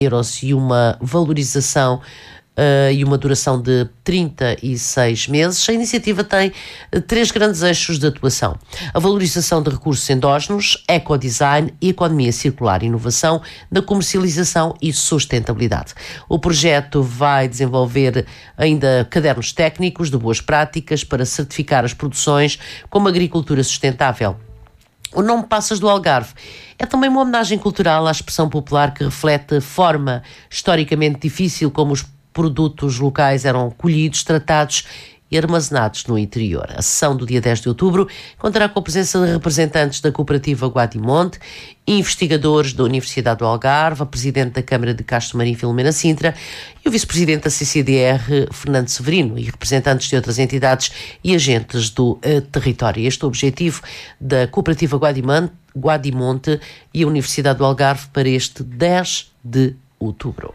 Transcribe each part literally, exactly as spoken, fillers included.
euros e uma valorização Uh, e uma duração de trinta e seis meses. A iniciativa tem uh, três grandes eixos de atuação: a valorização de recursos endógenos, ecodesign e economia circular, inovação na comercialização e sustentabilidade. O projeto vai desenvolver ainda cadernos técnicos de boas práticas para certificar as produções como agricultura sustentável. O nome Passas do Algarve é também uma homenagem cultural à expressão popular que reflete a forma historicamente difícil como os produtos locais eram colhidos, tratados e armazenados no interior. A sessão do dia dez de outubro contará com a presença de representantes da cooperativa Guadimonte, investigadores da Universidade do Algarve, a presidente da Câmara de Castro Marim, Filomena Sintra, e o vice-presidente da C C D R, Fernando Severino, e representantes de outras entidades e agentes do uh, território. Este é o objetivo da cooperativa Guadimonte, Guadimonte e a Universidade do Algarve para este dez de outubro.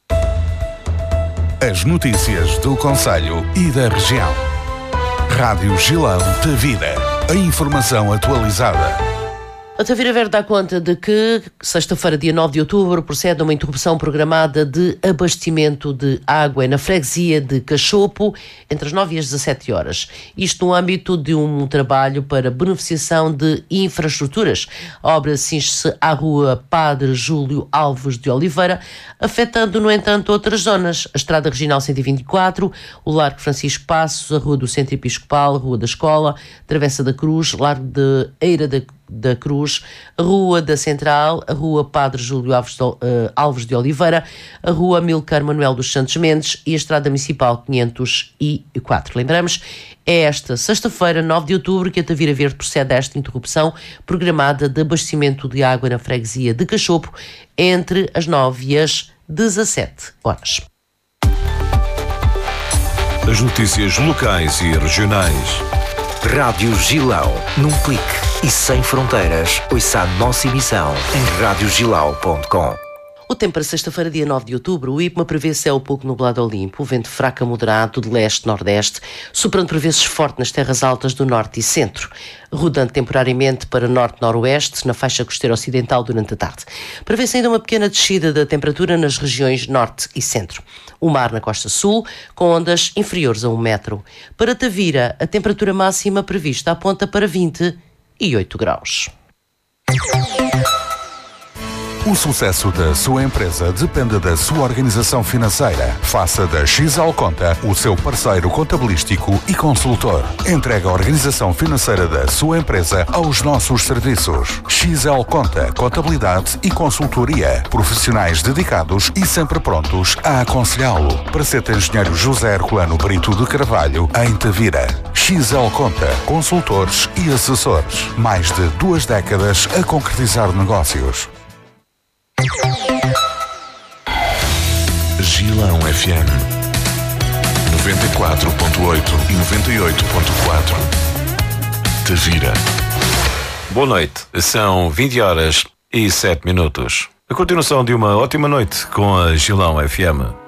As notícias do concelho e da região. Rádio Gilão Tavira. A informação atualizada. A Tavira Verde dá conta de que, sexta-feira, dia nove de outubro, procede a uma interrupção programada de abastecimento de água na freguesia de Cachopo, entre as nove e as dezassete horas. Isto no âmbito de um trabalho para beneficiação de infraestruturas. A obra cinge-se à rua Padre Júlio Alves de Oliveira, afetando, no entanto, outras zonas. A Estrada Regional cento e vinte e quatro, o Largo Francisco Passos, a Rua do Centro Episcopal, a Rua da Escola, Travessa da Cruz, Largo de Eira da da Cruz, a Rua da Central, a Rua Padre Júlio Alves de, uh, Alves de Oliveira, a Rua Amílcar Manuel dos Santos Mendes e a Estrada Municipal quinhentos e quatro. Lembramos, é esta sexta-feira, nove de outubro, que a Tavira Verde procede a esta interrupção programada de abastecimento de água na freguesia de Cachopo entre as nove e as dezassete horas. As notícias locais e regionais. Rádio Gilão, num clique e sem fronteiras. Ouça a nossa emissão em rádio gilau ponto com. O tempo para sexta-feira, dia nove de outubro, o IPMA prevê céu pouco nublado ao limpo, o vento fraco a moderado de leste-nordeste, soprando por vezes forte nas terras altas do norte e centro, rodando temporariamente para norte-noroeste, na faixa costeira ocidental durante a tarde. Prevê-se ainda uma pequena descida da temperatura nas regiões norte e centro. O mar na costa sul, com ondas inferiores a um metro. Para Tavira, a temperatura máxima prevista aponta para vinte e oito graus. O sucesso da sua empresa depende da sua organização financeira. Faça da X L Conta o seu parceiro contabilístico e consultor. Entregue a organização financeira da sua empresa aos nossos serviços. X L Conta, contabilidade e consultoria. Profissionais dedicados e sempre prontos a aconselhá-lo. Praceta Engenheiro José Herculano Brito de Carvalho, em Tavira. X L Conta, consultores e assessores. Mais de duas décadas a concretizar negócios. Gilão F M noventa e quatro ponto oito e noventa e oito ponto quatro. Tavira. Boa noite, são vinte horas e sete minutos. A continuação de uma ótima noite com a Gilão F M.